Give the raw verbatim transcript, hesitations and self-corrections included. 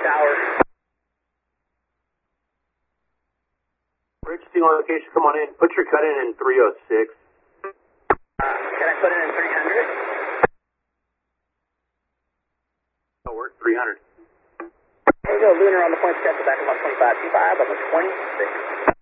tower. Bridge steel on location, come on in. Put your cut in in three oh six. Uh, can I put it in three hundred? Oh, we're three hundred. There you go, Lunar on the point step, back about twenty-five two five, up to twenty-six.